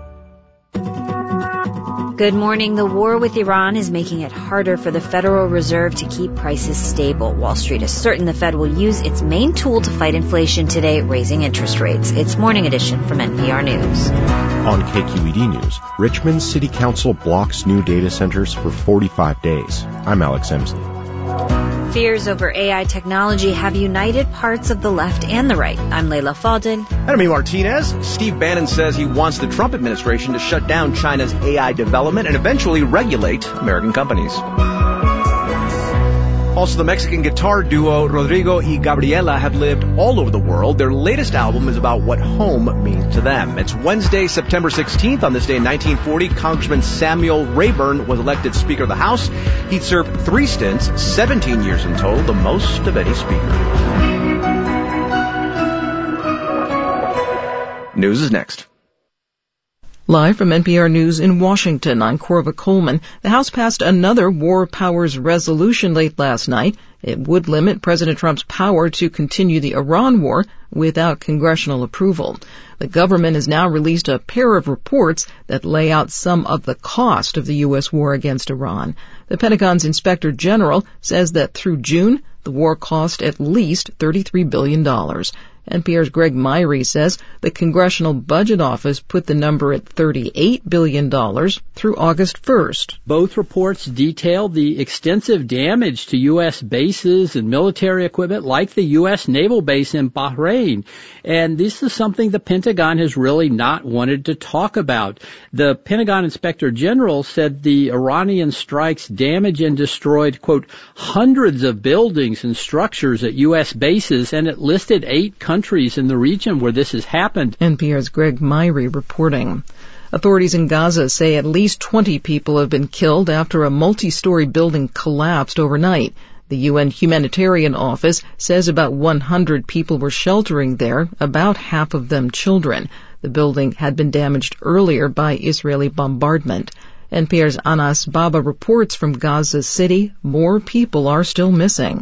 Good morning. The war with Iran is making it harder for the Federal Reserve to keep prices stable. Wall Street is certain the Fed will use its main tool to fight inflation today, raising interest rates. It's Morning Edition from NPR News. On KQED News, Richmond City Council blocks new data centers for 45 days. I'm Alex Emsley. Fears over AI technology have united parts of the left and the right. I'm Layla Faldin. And I'm Martinez. Steve Bannon says he wants the Trump administration to shut down China's AI development and eventually regulate American companies. Also, the Mexican guitar duo Rodrigo y Gabriela have lived all over the world. Their latest album is about what home means to them. It's Wednesday, September 16th. On this day in 1940, Congressman Samuel Rayburn was elected Speaker of the House. He'd served 3 stints, 17 years in total, the most of any speaker. News is next. Live from NPR News in Washington, I'm Corva Coleman. The House passed another War Powers resolution late last night. It would limit President Trump's power to continue the Iran war without congressional approval. The government has now released a pair of reports that lay out some of the cost of the U.S. war against Iran. The Pentagon's Inspector General says that through June, the war cost at least $33 billion. NPR's Greg Myrie says the Congressional Budget Office put the number at $38 billion through August 1st. Both reports detail the extensive damage to U.S. bases and military equipment like the U.S. naval base in Bahrain. And this is something the Pentagon has really not wanted to talk about. The Pentagon Inspector General said the Iranian strikes damaged and destroyed, quote, hundreds of buildings and structures at U.S. bases, and it listed 8 countries in the region where this has happened. NPR's Greg Myrie reporting. Authorities in Gaza say at least 20 people have been killed after a multi-story building collapsed overnight. The UN Humanitarian Office says about 100 people were sheltering there, about half of them children. The building had been damaged earlier by Israeli bombardment. NPR's Anas Baba reports from Gaza City, more people are still missing.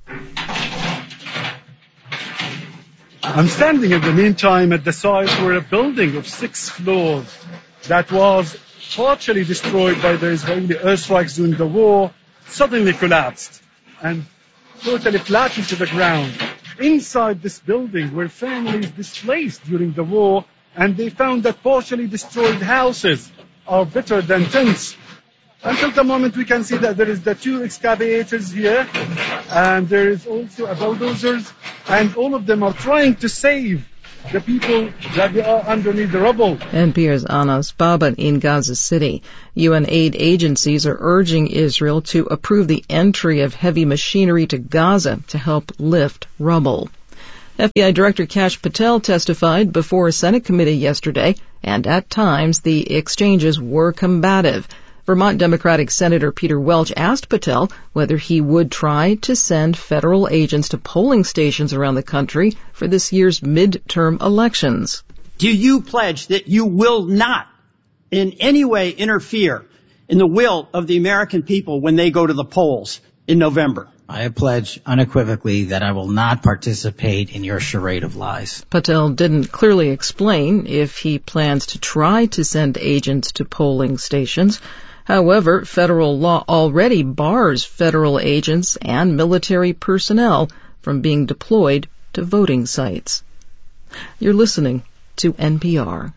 I'm standing in the meantime at the site where a building of 6 floors that was partially destroyed by the Israeli airstrikes during the war suddenly collapsed and totally flattened to the ground. inside this building were families displaced during the war, and they found that partially destroyed houses are better than tents. Until the moment we can see that there is the 2 excavators here, and there is also a bulldozer, and all of them are trying to save the people that they are underneath the rubble. NPR's Anas Baban in Gaza City. UN aid agencies are urging Israel to approve the entry of heavy machinery to Gaza to help lift rubble. FBI Director Kash Patel testified before a Senate committee yesterday, and at times the exchanges were combative. Vermont Democratic Senator Peter Welch asked Patel whether he would try to send federal agents to polling stations around the country for this year's midterm elections. Do you pledge that you will not in any way interfere in the will of the American people when they go to the polls in November? I pledge unequivocally that I will not participate in your charade of lies. Patel didn't clearly explain if he plans to try to send agents to polling stations. However, federal law already bars federal agents and military personnel from being deployed to voting sites. You're listening to NPR.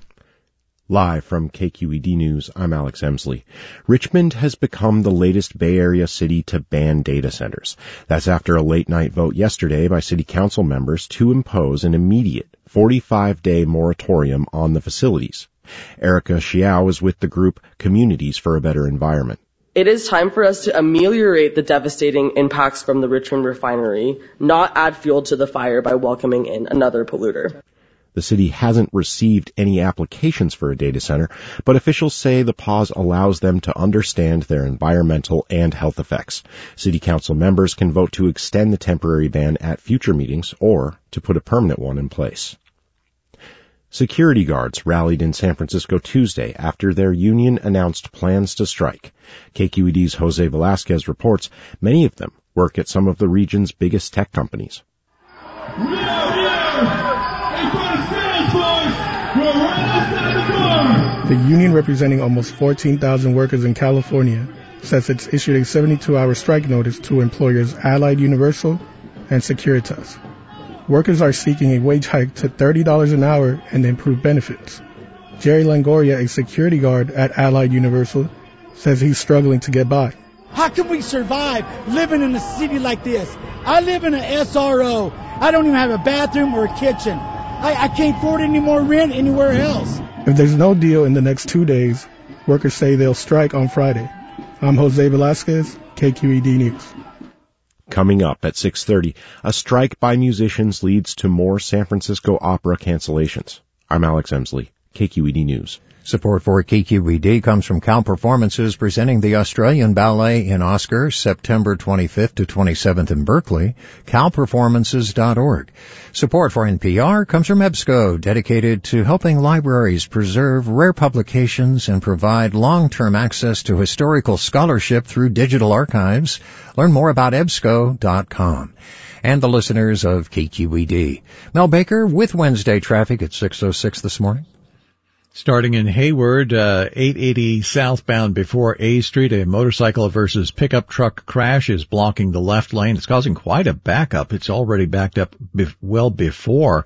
Live from KQED News, I'm Alex Emsley. Richmond has become the latest Bay Area city to ban data centers. That's after a late-night vote yesterday by city council members to impose an immediate 45-day moratorium on the facilities. Erica Xiao is with the group Communities for a Better Environment. It is time for us to ameliorate the devastating impacts from the Richmond refinery, not add fuel to the fire by welcoming in another polluter. The city hasn't received any applications for a data center, but officials say the pause allows them to understand their environmental and health effects. City council members can vote to extend the temporary ban at future meetings or to put a permanent one in place. Security guards rallied in San Francisco Tuesday after their union announced plans to strike. KQED's Jose Velasquez reports many of them work at some of the region's biggest tech companies. The union, representing almost 14,000 workers in California, says it's issued a 72-hour strike notice to employers Allied Universal and Securitas. Workers are seeking a wage hike to $30 an hour and improved benefits. Jerry Longoria, a security guard at Allied Universal, says he's struggling to get by. How can we survive living in a city like this? I live in an SRO. I don't even have a bathroom or a kitchen. I can't afford any more rent anywhere else. If there's no deal in the next 2 days, workers say they'll strike on Friday. I'm Jose Velasquez, KQED News. Coming up at 6:30, a strike by musicians leads to more San Francisco opera cancellations. I'm Alex Emsley, KQED News. Support for KQED comes from Cal Performances, presenting the Australian Ballet in Oscar, September 25th to 27th in Berkeley, calperformances.org. Support for NPR comes from EBSCO, dedicated to helping libraries preserve rare publications and provide long-term access to historical scholarship through digital archives. Learn more about EBSCO.com. And the listeners of KQED. Mel Baker with Wednesday traffic at 6:06 this morning. Starting in Hayward, 880 southbound before A Street, a motorcycle versus pickup truck crash is blocking the left lane. It's causing quite a backup. It's already backed up well before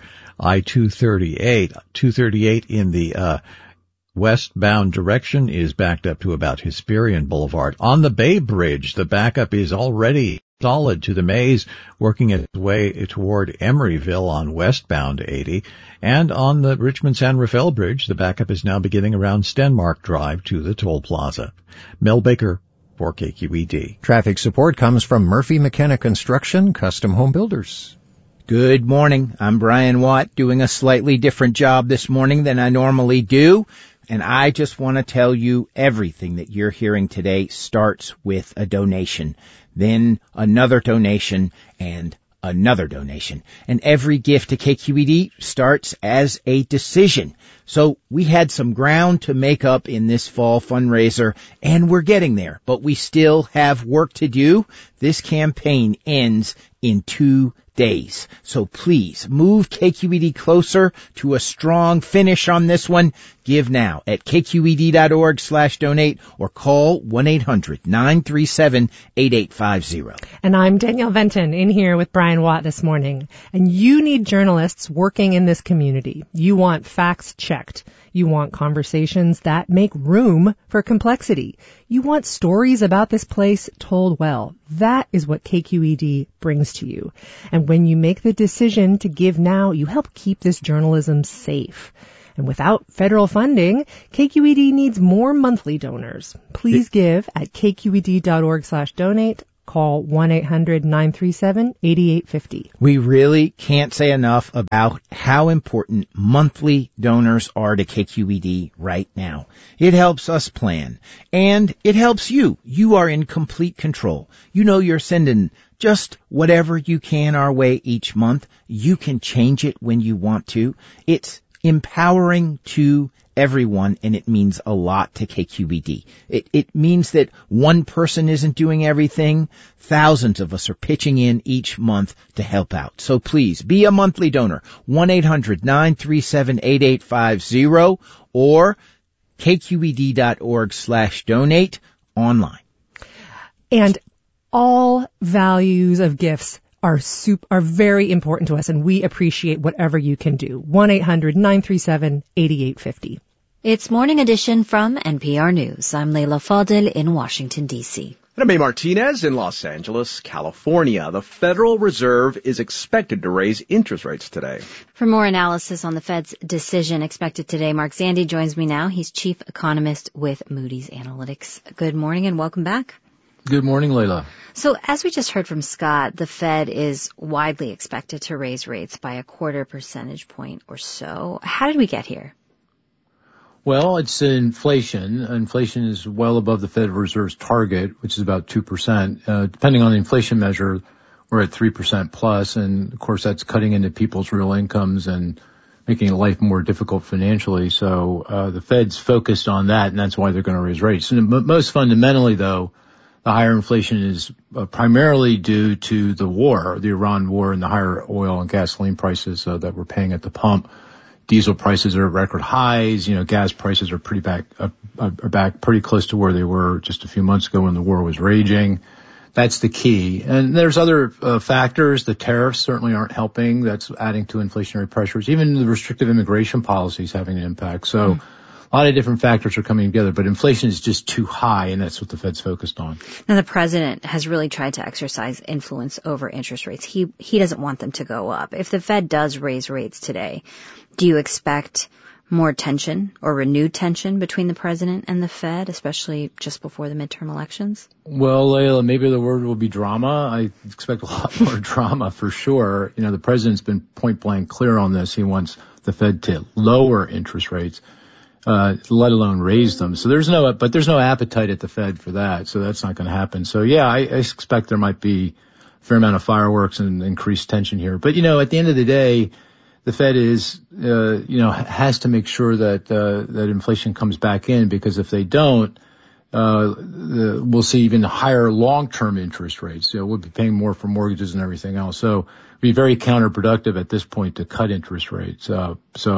I-238. 238 in the westbound direction is backed up to about Hesperian Boulevard. On the Bay Bridge, the backup is already solid to the maze, working its way toward Emeryville on westbound 80. And on the Richmond-San Rafael Bridge, the backup is now beginning around Stenmark Drive to the toll plaza. Mel Baker for KQED. Traffic support comes from Murphy McKenna Construction, Custom Home Builders. Good morning. I'm Brian Watt, doing a slightly different job this morning than I normally do. And I just want to tell you everything that you're hearing today starts with a donation, then another donation, and another donation. And every gift to KQED starts as a decision. So we had some ground to make up in this fall fundraiser, and we're getting there. But we still have work to do. This campaign ends in 2 days. So please move KQED closer to a strong finish on this one. Give now at kqed.org/donate or call 1-800-937-8850. And I'm Danielle Venton in here with Brian Watt this morning. And you need journalists working in this community. You want facts checked. You want conversations that make room for complexity. You want stories about this place told well. That is what KQED brings to you. And when you make the decision to give now, you help keep this journalism safe. And without federal funding, KQED needs more monthly donors. Please give at kqed.org/donate. Call 1-800-937-8850. We really can't say enough about how important monthly donors are to KQED right now. It helps us plan, and it helps you. You are in complete control. You know you're sending just whatever you can our way each month. You can change it when you want to. It's empowering to everyone, and it means a lot to KQED. It means that one person isn't doing everything. Thousands of us are pitching in each month to help out. So please, be a monthly donor. 1-800-937-8850 or kqed.org/donate online. And all values of gifts are very important to us, and we appreciate whatever you can do. 1-800-937-8850. It's Morning Edition from NPR News. I'm Leila Fadel in Washington, D.C. And I'm May Martinez in Los Angeles, California. The Federal Reserve is expected to raise interest rates today. For more analysis on the Fed's decision expected today, Mark Zandi joins me now. He's chief economist with Moody's Analytics. Good morning and welcome back. Good morning, Leila. So as we just heard from Scott, the Fed is widely expected to raise rates by a 0.25 percentage point or so. How did we get here? Well, it's inflation. Inflation is well above the Federal Reserve's target, which is about 2%. Depending on the inflation measure, we're at 3% plus. And of course, that's cutting into people's real incomes and making life more difficult financially. So, the Fed's focused on that, and that's why they're going to raise rates. And most fundamentally, though, the higher inflation is primarily due to the war, the Iran war, and the higher oil and gasoline prices that we're paying at the pump. Diesel prices are at record highs. You know, gas prices are back pretty close to where they were just a few months ago when the war was raging. That's the key. And there's other factors. The tariffs certainly aren't helping. That's adding to inflationary pressures. Even the restrictive immigration policy is having an impact. So a lot of different factors are coming together, but inflation is just too high, and that's what the Fed's focused on. Now, the president has really tried to exercise influence over interest rates. He doesn't want them to go up. If the Fed does raise rates today, do you expect more tension or renewed tension between the president and the Fed, especially just before the midterm elections? Well, Leila, maybe the word will be drama. I expect a lot more drama for sure. You know, the president's been point blank clear on this. He wants the Fed to lower interest rates, let alone raise them. So there's no appetite at the Fed for that. So that's not going to happen. So yeah, I expect there might be a fair amount of fireworks and increased tension here. But you know, at the end of the day, the Fed has to make sure that inflation comes back in, because if they don't, we'll see even higher long-term interest rates. You know, we'll be paying more for mortgages and everything else. So it'd be very counterproductive at this point to cut interest rates. Yeah,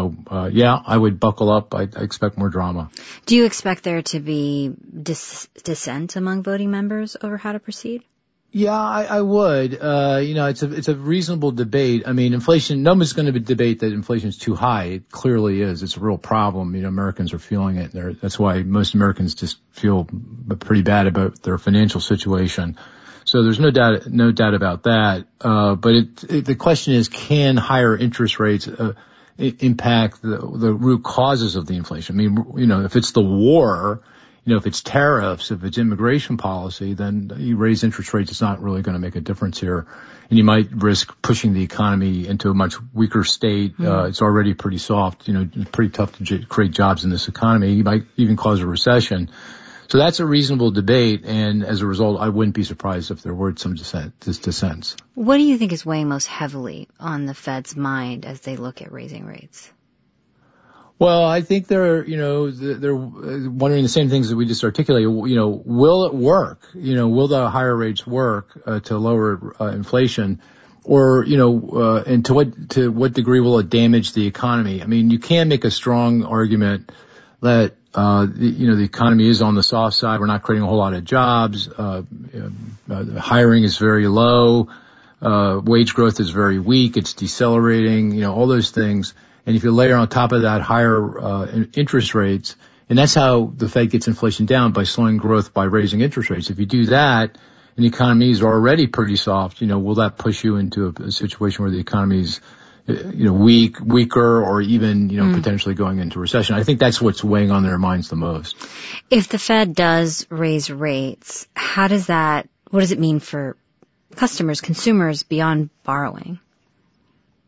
I would buckle up. I expect more drama. Do you expect there to be dissent among voting members over how to proceed? Yeah, I would. It's a reasonable debate. I mean, inflation, no one's going to debate that inflation is too high. It clearly is. It's a real problem. You know, Americans are feeling it. That's why most Americans just feel pretty bad about their financial situation. So there's no doubt about that. But the question is, can higher interest rates impact the root causes of the inflation? I mean, you know, if it's the war, you know, if it's tariffs, if it's immigration policy, then you raise interest rates, it's not really going to make a difference here. And you might risk pushing the economy into a much weaker state. It's already pretty soft. You know, it's pretty tough to create jobs in this economy. You might even cause a recession. So that's a reasonable debate. And as a result, I wouldn't be surprised if there were some dissents. What do you think is weighing most heavily on the Fed's mind as they look at raising rates? Well, I think they're wondering the same things that we just articulated. You know, will it work? You know, will the higher rates work to lower inflation, or and to what degree will it damage the economy? I mean, you can make a strong argument that the economy is on the soft side. We're not creating a whole lot of jobs. Hiring is very low. Wage growth is very weak. It's decelerating. All those things. And if you layer on top of that higher interest rates, and that's how the Fed gets inflation down, by slowing growth by raising interest rates. If you do that, and the economy is already pretty soft, will that push you into a situation where the economy is weaker, or even, potentially going into recession? I think that's what's weighing on their minds the most. If the Fed does raise rates, what does it mean for customers, consumers beyond borrowing?